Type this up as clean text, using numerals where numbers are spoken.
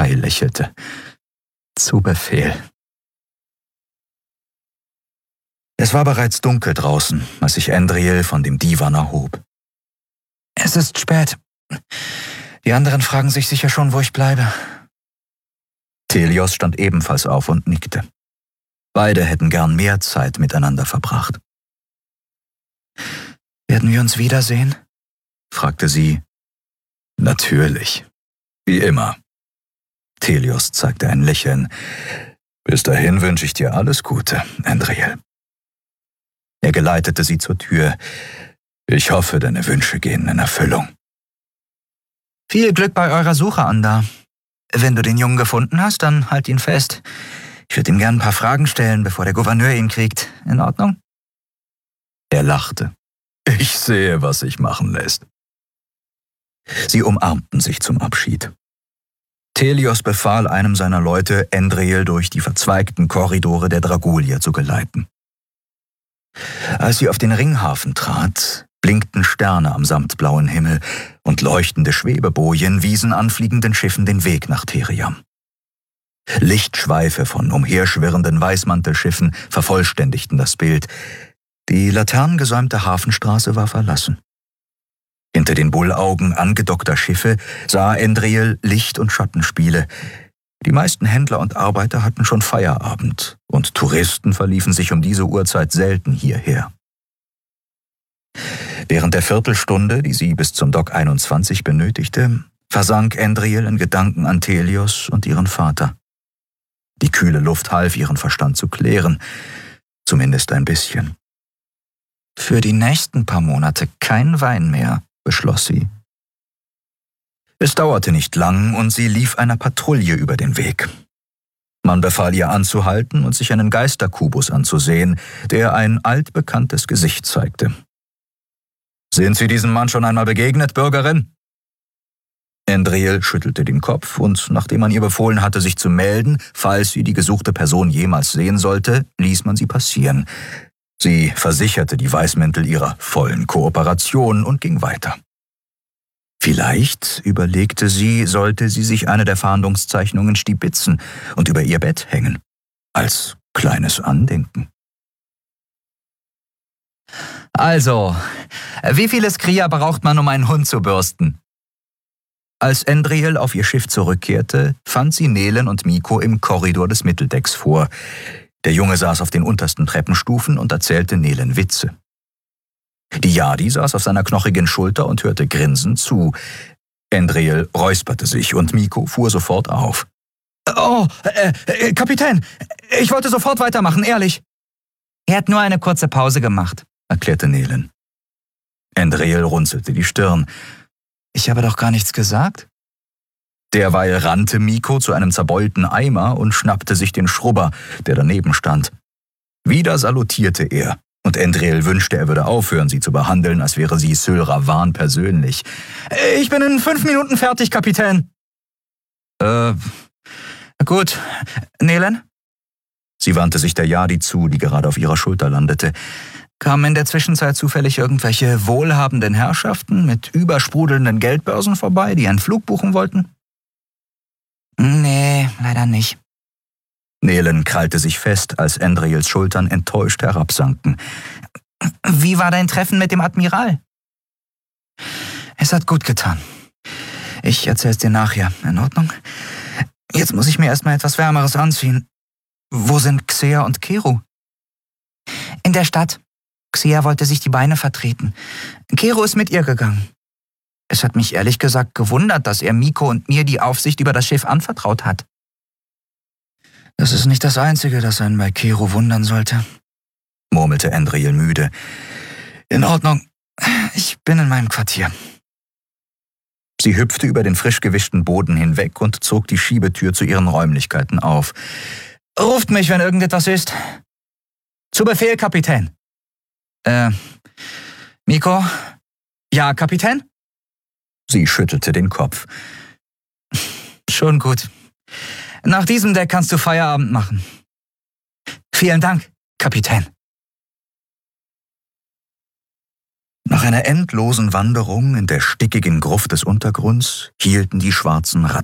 Kai lächelte. Zu Befehl. Es war bereits dunkel draußen, als sich Andriel von dem Divan erhob. »Es ist spät. Die anderen fragen sich sicher schon, wo ich bleibe.« Telios stand ebenfalls auf und nickte. Beide hätten gern mehr Zeit miteinander verbracht. »Werden wir uns wiedersehen?« fragte sie. »Natürlich. Wie immer.« Telios zeigte ein Lächeln. »Bis dahin wünsche ich dir alles Gute, Andriel.« Er geleitete sie zur Tür. »Ich hoffe, deine Wünsche gehen in Erfüllung.« »Viel Glück bei eurer Suche, Anda. Wenn du den Jungen gefunden hast, dann halt ihn fest. Ich würde ihm gern ein paar Fragen stellen, bevor der Gouverneur ihn kriegt. In Ordnung?« Er lachte. »Ich sehe, was sich machen lässt.« Sie umarmten sich zum Abschied. Telios befahl einem seiner Leute, Andriel durch die verzweigten Korridore der Dragulier zu geleiten. Als sie auf den Ringhafen trat, blinkten Sterne am samtblauen Himmel und leuchtende Schwebebojen wiesen anfliegenden Schiffen den Weg nach Theriam. Lichtschweife von umherschwirrenden Weißmantelschiffen vervollständigten das Bild. Die laternengesäumte Hafenstraße war verlassen. Hinter den Bullaugen angedockter Schiffe sah Andriel Licht- und Schattenspiele. Die meisten Händler und Arbeiter hatten schon Feierabend und Touristen verliefen sich um diese Uhrzeit selten hierher. Während der Viertelstunde, die sie bis zum Dock 21 benötigte, versank Andriel in Gedanken an Telios und ihren Vater. Die kühle Luft half, ihren Verstand zu klären, zumindest ein bisschen. Für die nächsten paar Monate kein Wein mehr, beschloss sie. Es dauerte nicht lang und sie lief einer Patrouille über den Weg. Man befahl ihr anzuhalten und sich einen Geisterkubus anzusehen, der ein altbekanntes Gesicht zeigte. »Sind Sie diesem Mann schon einmal begegnet, Bürgerin?« Andriel schüttelte den Kopf und, nachdem man ihr befohlen hatte, sich zu melden, falls sie die gesuchte Person jemals sehen sollte, ließ man sie passieren. Sie versicherte die Weißmäntel ihrer vollen Kooperation und ging weiter. Vielleicht, überlegte sie, sollte sie sich eine der Fahndungszeichnungen stibitzen und über ihr Bett hängen, als kleines Andenken. »Also, wie viele Skria braucht man, um einen Hund zu bürsten?« Als Andriel auf ihr Schiff zurückkehrte, fand sie Nelen und Miko im Korridor des Mitteldecks vor. Der Junge saß auf den untersten Treppenstufen und erzählte Nelen Witze. Die Yadi saß auf seiner knochigen Schulter und hörte grinsend zu. Andriel räusperte sich und Miko fuhr sofort auf. »Oh, Kapitän, ich wollte sofort weitermachen, ehrlich.« »Er hat nur eine kurze Pause gemacht«, erklärte Nelen. Andriel runzelte die Stirn. »Ich habe doch gar nichts gesagt.« Derweil rannte Miko zu einem zerbeulten Eimer und schnappte sich den Schrubber, der daneben stand. Wieder salutierte er, und Andriel wünschte, er würde aufhören, sie zu behandeln, als wäre sie Syl Ravan persönlich. »Ich bin in 5 Minuten fertig, Kapitän.« Gut. Nelen?« Sie wandte sich der Yadi zu, die gerade auf ihrer Schulter landete. »Kamen in der Zwischenzeit zufällig irgendwelche wohlhabenden Herrschaften mit übersprudelnden Geldbörsen vorbei, die einen Flug buchen wollten?« »Nee, leider nicht.« Nelen krallte sich fest, als Andriels Schultern enttäuscht herabsanken. »Wie war dein Treffen mit dem Admiral?« »Es hat gut getan. Ich erzähl's dir nachher, in Ordnung? Jetzt muss ich mir erstmal etwas Wärmeres anziehen. Wo sind Xea und Kero?« »In der Stadt. Xea wollte sich die Beine vertreten. Kero ist mit ihr gegangen. Es hat mich ehrlich gesagt gewundert, dass er Miko und mir die Aufsicht über das Schiff anvertraut hat.« »Das ist nicht das Einzige, das einen bei Kero wundern sollte«, murmelte Andriel müde. »In Ordnung, ich bin in meinem Quartier.« Sie hüpfte über den frisch gewischten Boden hinweg und zog die Schiebetür zu ihren Räumlichkeiten auf. »Ruft mich, wenn irgendetwas ist.« »Zu Befehl, Kapitän.« Miko?« »Ja, Kapitän?« Sie schüttelte den Kopf. »Schon gut. Nach diesem Deck kannst du Feierabend machen.« »Vielen Dank, Kapitän.« Nach einer endlosen Wanderung in der stickigen Gruft des Untergrunds hielten die schwarzen